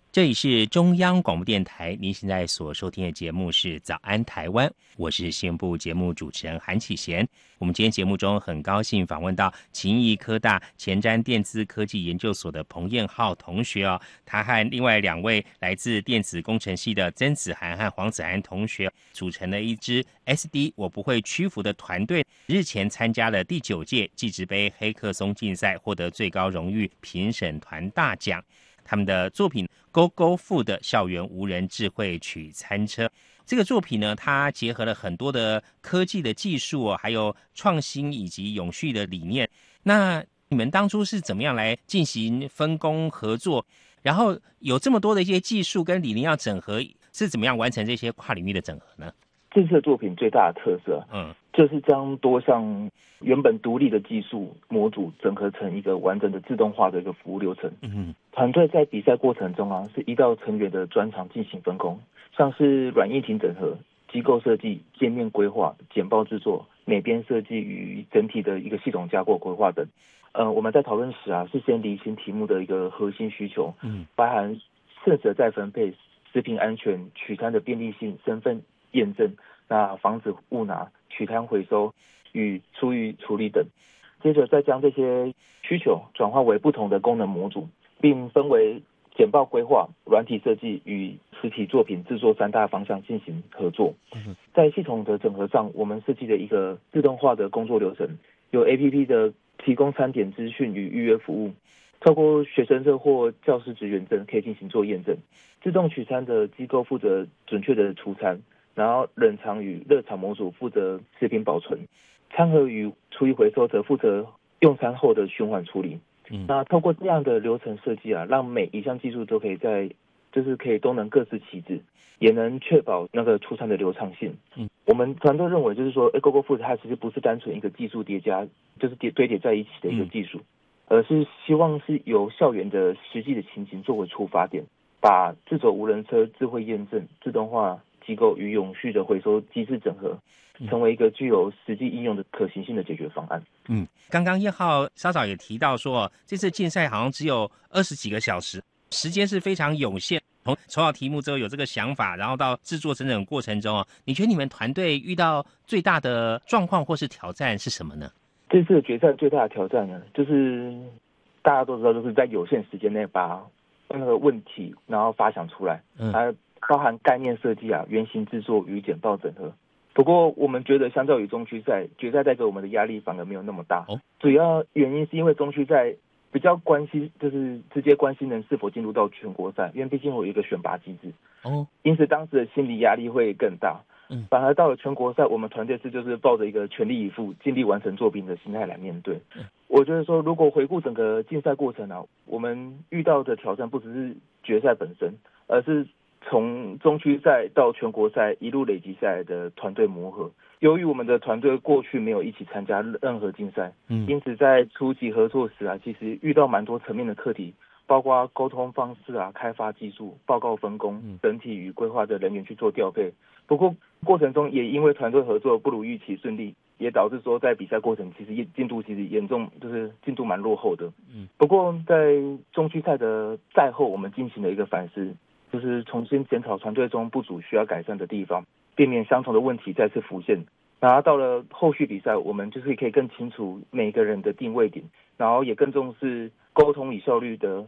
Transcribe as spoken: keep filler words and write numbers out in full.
这里是中央广播电台，您现在所收听的节目是《早安台湾》，我是新闻部节目主持人韩启贤。我们今天节目中很高兴访问到勤益科大前瞻电资科技研究所的彭彦浩同学哦，他和另外两位来自电子工程系的曾子涵和黄子涵同学组成了一支 S D 我不会屈服的团队，日前参加了第九届技职杯黑客松竞赛，获得最高荣誉评审团大奖。他们的作品 GoGoFood 的校园无人智慧取餐车，这个作品呢，它结合了很多的科技的技术哦，还有创新以及永续的理念。那你们当初是怎么样来进行分工合作？然后有这么多的一些技术跟理念要整合，是怎么样完成这些跨领域的整合呢？ 这次的作品最大的特色，嗯，就是将多项原本独立的技术模组整合成一个完整的自动化的一个服务流程。嗯，团队在比赛过程中啊，是依照成员的专长进行分工，像是软硬体整合、机构设计、界面规划、简报制作、美编设计与整体的一个系统架构规划等。呃，我们在讨论时啊，是先厘清题目的一个核心需求，嗯，包含剩食再分配、食品安全、取餐的便利性、身份验证，那防止误拿、取餐回收与厨余处理等。接着再将这些需求转化为不同的功能模组，并分为简报规划、软体设计与实体作品制作三大方向进行合作。在系统的整合上，我们设计了一个自动化的工作流程，有 A P P 的提供餐点资讯与预约服务，透过学生证或教师职员证可以进行做验证。自动取餐的机构负责准确的出餐，然后冷藏与热藏模组负责食品保存，餐盒与厨余回收则负责用餐后的循环处理。嗯，那透过这样的流程设计啊，让每一项技术都可以在就是可以都能各司其职，也能确保那个出餐的流畅性。嗯，我们团队认为就是说 GoGoFood 它其实不是单纯一个技术叠加，就是叠堆叠在一起的一个技术，嗯，而是希望是由校园的实际的情形作为出发点，把自走无人车、智慧验证、自动化机构与永续的回收机制整合，成为一个具有实际应用的可行性的解决方案。 嗯，刚刚彦浩稍早也提到说，这次竞赛好像只有二十几个小时，时间是非常有限。从筹到题目之后有这个想法，然后到制作整整过程中哦，你觉得你们团队遇到最大的状况或是挑战是什么呢？ 这次的决赛最大的挑战呢，就是大家都知道，就是在有限时间内把那个问题然后发想出来，嗯，还包含概念设计啊、原型制作与简报整合。不过我们觉得相较于中区赛，决赛带给我们的压力反而没有那么大。哦，主要原因是因为中区赛比较关心，就是直接关心人是否进入到全国赛，因为毕竟我有一个选拔机制。哦，因此当时的心理压力会更大。嗯，反而到了全国赛，我们团队是就是抱着一个全力以赴、尽力完成作品的心态来面对。嗯，我觉得说，如果回顾整个竞赛过程啊，我们遇到的挑战不只是决赛本身，而是从中区赛到全国赛一路累积下来的团队磨合。由于我们的团队过去没有一起参加任何竞赛，嗯，因此在初期合作时啊，其实遇到蛮多层面的课题，包括沟通方式啊、开发技术、报告分工、整体与规划的人员去做调配。不过过程中也因为团队合作不如预期顺利，也导致说在比赛过程其实进度其实严重就是进度蛮落后的。嗯，不过在中区赛的赛后，我们进行了一个反思，就是重新检讨团队中不足需要改善的地方，避免相同的问题再次浮现。然后到了后续比赛，我们就是可以更清楚每个人的定位点，然后也更重视沟通与效率的